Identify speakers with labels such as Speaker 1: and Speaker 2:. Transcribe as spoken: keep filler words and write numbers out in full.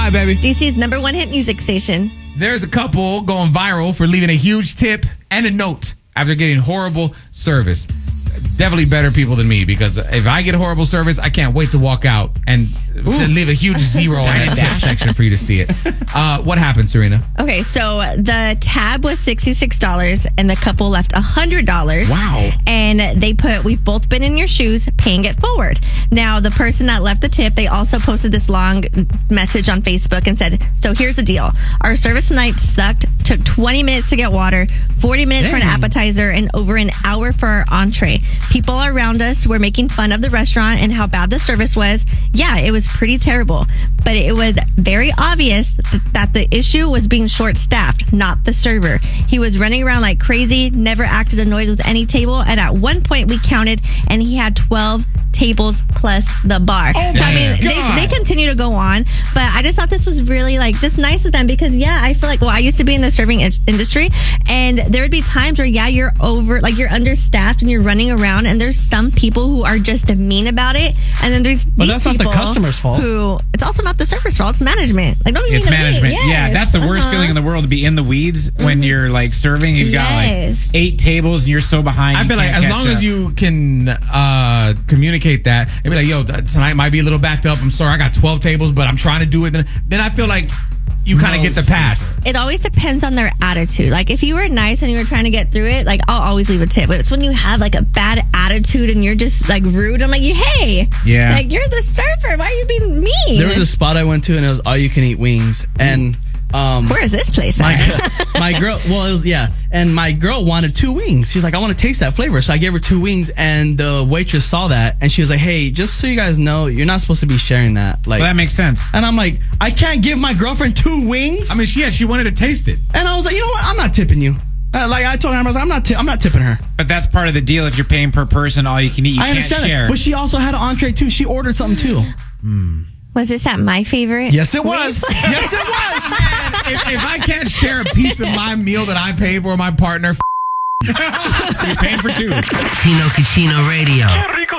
Speaker 1: five, baby.
Speaker 2: D C's number one hit music station.
Speaker 1: There's a couple going viral for leaving a huge tip and a note after getting horrible service. Definitely better people than me, because if I get horrible service, I can't wait to walk out and Ooh. leave a huge zero in that tip section for you to see it. Uh, what happened, Serena?
Speaker 2: Okay, so the tab was sixty-six dollars and the couple left one hundred dollars.
Speaker 1: Wow.
Speaker 2: And they put, "We've both been in your shoes, paying it forward." Now, the person that left the tip, they also posted this long message on Facebook and said, "So here's the deal. Our service tonight sucked. Took twenty minutes to get water, forty minutes Dang. for an appetizer, and over an hour for our entree. People around us were making fun of the restaurant and how bad the service was. Yeah, it was pretty terrible. But it was very obvious th- that the issue was being short-staffed, not the server. He was running around like crazy, never acted annoyed with any table, and at one point we counted, and he had twelve tables plus the bar."
Speaker 1: Oh
Speaker 2: so, I mean,
Speaker 1: my
Speaker 2: they,
Speaker 1: God.
Speaker 2: they continue to go on, but I just thought this was really, like, just nice with them, because, yeah, I feel like, well, I used to be in the serving in- industry, and there would be times where, yeah, you're over, like, you're understaffed and you're running around, and there's some people who are just mean about it, and then there's
Speaker 3: But
Speaker 2: these
Speaker 3: that's not
Speaker 2: people
Speaker 3: the customer's fault.
Speaker 2: Who, it's also not the server's fault, it's management. Like, don't you
Speaker 4: It's
Speaker 2: mean to
Speaker 4: management.
Speaker 2: me?
Speaker 4: Yeah,
Speaker 2: Yes.
Speaker 4: that's the worst
Speaker 2: Uh-huh.
Speaker 4: feeling in the world, to be in the weeds when you're like serving. You've got
Speaker 2: Yes.
Speaker 4: like eight tables and you're so behind.
Speaker 1: I
Speaker 4: you
Speaker 1: feel like
Speaker 4: can't
Speaker 1: as
Speaker 4: catch
Speaker 1: long as
Speaker 4: up.
Speaker 1: you can uh, communicate that and be like, "Yo, th- tonight might be a little backed up. I'm sorry, I got twelve tables, but I'm trying to do it." Then, then I feel like you kind of get the pass.
Speaker 2: It always depends on their attitude. Like, if you were nice and you were trying to get through it, like, I'll always leave a tip. But it's when you have, like, a bad attitude and you're just, like, rude. I'm like, hey,
Speaker 4: Yeah.
Speaker 2: like, you're the server. Why are you being mean?
Speaker 3: There was a spot I went to, and it was all you can eat wings. And um,
Speaker 2: Where is this place
Speaker 3: my
Speaker 2: at?
Speaker 3: my girl, well, it was, yeah, and my girl wanted two wings. She's like, "I want to taste that flavor," so I gave her two wings, and the waitress saw that, and she was like, "Hey, just so you guys know, you're not supposed to be sharing that." Like,
Speaker 4: Well, that makes sense.
Speaker 3: and I'm like, I can't give my girlfriend two wings.
Speaker 1: I mean, she, yeah, she wanted to taste it.
Speaker 3: And I was like, you know what? I'm not tipping you. Uh, like I told her, I was like, I'm not, ti- I'm not tipping her.
Speaker 4: But that's part of the deal. If you're paying per person, all you can eat, you
Speaker 3: I
Speaker 4: can't
Speaker 3: understand
Speaker 4: share.
Speaker 3: that, but she also had an entree too. She ordered something too.
Speaker 2: Was this at My Favorite?
Speaker 3: Yes, it was. Yes, it was.
Speaker 1: Man, if, if I can't share a piece of my meal that I pay for my partner, f-
Speaker 4: You're paying for two.
Speaker 5: Tino Cucino Radio.